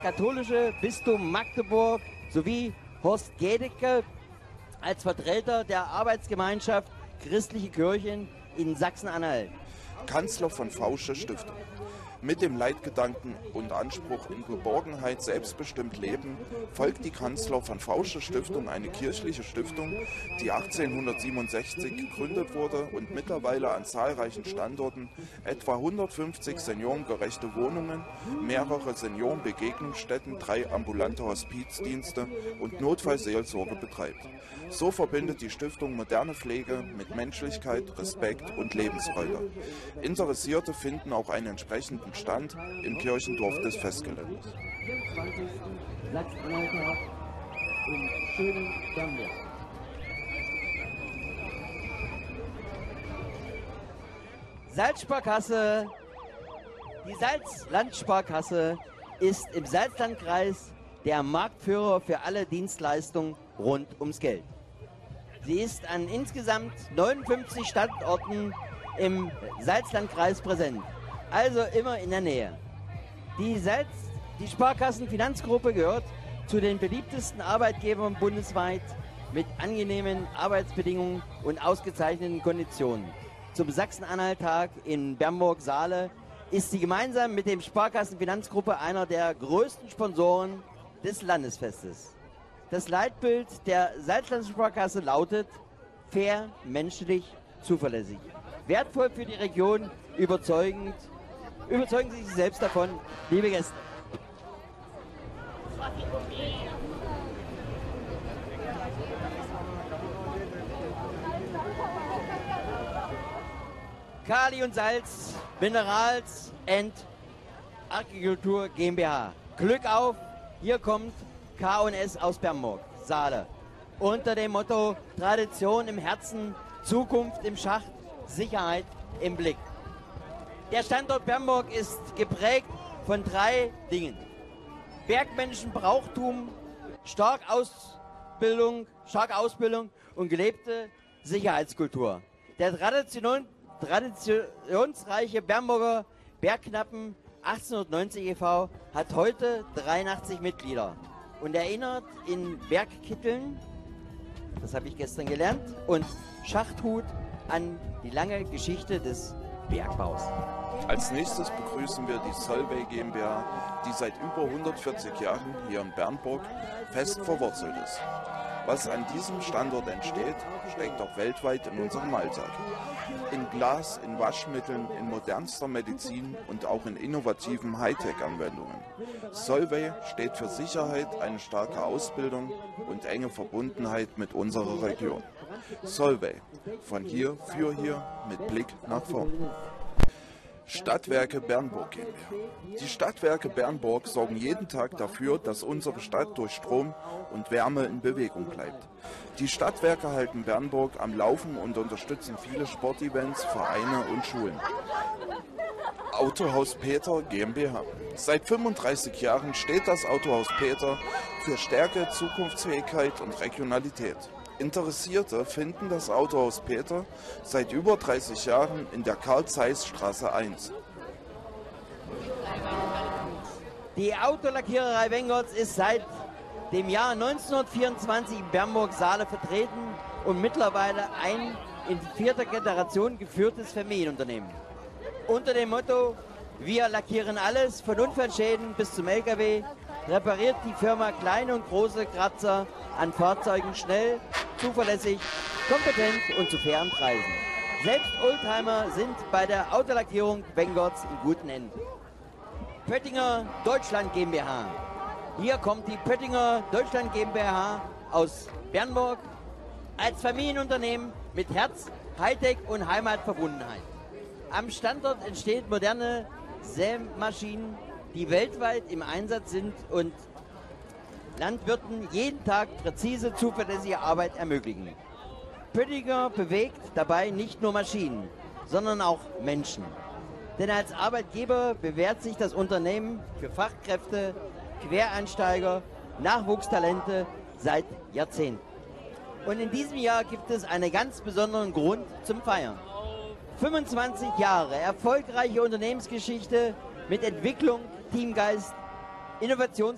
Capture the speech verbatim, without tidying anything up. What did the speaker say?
katholische Bistum Magdeburg sowie Horst Gedecke als Vertreter der Arbeitsgemeinschaft Christliche Kirchen in Sachsen-Anhalt. Kanzler von Fausche Stiftung. Mit dem Leitgedanken und Anspruch in Geborgenheit selbstbestimmt leben, folgt die Kanzler von Fausche Stiftung eine kirchliche Stiftung, die achtzehnhundertsiebenundsechzig gegründet wurde und mittlerweile an zahlreichen Standorten etwa hundertfünfzig seniorengerechte Wohnungen, mehrere Seniorenbegegnungsstätten, drei ambulante Hospizdienste und Notfallseelsorge betreibt. So verbindet die Stiftung moderne Pflege mit Menschlichkeit, Respekt und Lebensfreude. Interessierte finden auch einen entsprechenden Stand im Kirchendorf des Festgeländes. Salzsparkasse. Die Salzlandsparkasse ist im Salzlandkreis der Marktführer für alle Dienstleistungen rund ums Geld. Sie ist an insgesamt neunundfünfzig Standorten im Salzlandkreis präsent, also immer in der Nähe. Die, Salz, die Sparkassenfinanzgruppe gehört zu den beliebtesten Arbeitgebern bundesweit mit angenehmen Arbeitsbedingungen und ausgezeichneten Konditionen. Zum Sachsen-Anhalt-Tag in Bernburg-Saale ist sie gemeinsam mit dem Sparkassenfinanzgruppe einer der größten Sponsoren des Landesfestes. Das Leitbild der Salzlandsparkasse lautet: fair, menschlich, zuverlässig. Wertvoll für die Region, überzeugend. Überzeugen Sie sich selbst davon, liebe Gäste. Kali und Salz, Minerals and Agrikultur GmbH. Glück auf, hier kommt K und S aus Bernburg, Saale. Unter dem Motto Tradition im Herzen, Zukunft im Schacht, Sicherheit im Blick. Der Standort Bernburg ist geprägt von drei Dingen: bergmännischen Brauchtum, stark Ausbildung, starke Ausbildung und gelebte Sicherheitskultur. Der Tradition, traditionsreiche Bernburger Bergknappen achtzehnhundertneunzig e V hat heute dreiundachtzig Mitglieder und erinnert in Bergkitteln, das habe ich gestern gelernt, und Schachthut an die lange Geschichte des Bergbaus. Als nächstes begrüßen wir die Solvay GmbH, die seit über hundertvierzig Jahren hier in Bernburg fest verwurzelt ist. Was an diesem Standort entsteht, steckt auch weltweit in unserem Alltag. In Glas, in Waschmitteln, in modernster Medizin und auch in innovativen Hightech-Anwendungen. Solvay steht für Sicherheit, eine starke Ausbildung und enge Verbundenheit mit unserer Region. Solvay, von hier für hier mit Blick nach vorn. Stadtwerke Bernburg GmbH. Die Stadtwerke Bernburg sorgen jeden Tag dafür, dass unsere Stadt durch Strom und Wärme in Bewegung bleibt. Die Stadtwerke halten Bernburg am Laufen und unterstützen viele Sportevents, Vereine und Schulen. Autohaus Peter GmbH. Seit fünfunddreißig Jahren steht das Autohaus Peter für Stärke, Zukunftsfähigkeit und Regionalität. Interessierte finden das Autohaus Peter seit über dreißig Jahren in der Karl-Zeiss-Straße eins. Die Autolackiererei Wengertz ist seit dem Jahr neunzehnhundertvierundzwanzig in Bernburg-Saale vertreten und mittlerweile ein in vierter Generation geführtes Familienunternehmen. Unter dem Motto „Wir lackieren alles, von Unfallschäden bis zum L K W“, repariert die Firma kleine und große Kratzer an Fahrzeugen schnell, zuverlässig, kompetent und zu fairen Preisen. Selbst Oldtimer sind bei der Autolackierung Wengertz in guten Händen. Pöttinger Deutschland GmbH. Hier kommt die Pöttinger Deutschland GmbH aus Bernburg als Familienunternehmen mit Herz, Hightech und Heimatverbundenheit. Am Standort entstehen moderne Sämaschinen, die weltweit im Einsatz sind und Landwirten jeden Tag präzise, zuverlässige Arbeit ermöglichen. Pöttinger bewegt dabei nicht nur Maschinen, sondern auch Menschen. Denn als Arbeitgeber bewährt sich das Unternehmen für Fachkräfte, Quereinsteiger, Nachwuchstalente seit Jahrzehnten. Und in diesem Jahr gibt es einen ganz besonderen Grund zum Feiern. fünfundzwanzig Jahre erfolgreiche Unternehmensgeschichte mit Entwicklung, Teamgeist, Innovationskraft